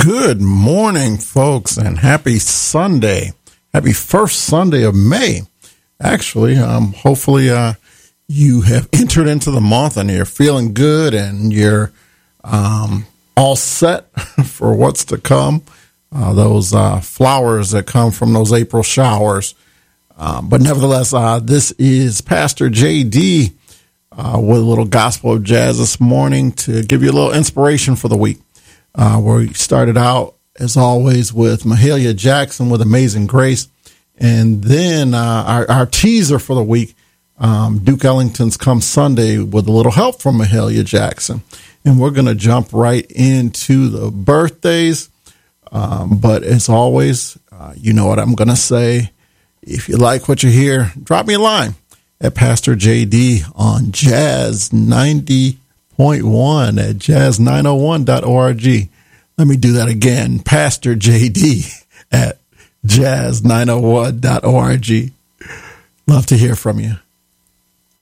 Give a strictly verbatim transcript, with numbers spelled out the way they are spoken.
Good morning, folks, and happy Sunday. Happy first Sunday of May. Actually, um, hopefully uh, you have entered into the month and you're feeling good and you're um, all set for what's to come. Uh, those uh, flowers that come from those April showers. Um, but nevertheless, uh, this is Pastor J D uh, with a little gospel of jazz this morning to give you a little inspiration for the week. Uh, where we started out, as always, with Mahalia Jackson with Amazing Grace. And then uh, our, our teaser for the week, um, Duke Ellington's Come Sunday with a little help from Mahalia Jackson. And we're going to jump right into the birthdays. Um, but as always, uh, you know what I'm going to say. If you like what you hear, drop me a line at Pastor J D on Jazz ninety point one at jazz nine oh one dot org. Let me do that again. Pastor J D at jazz nine oh one dot org. Love to hear from you.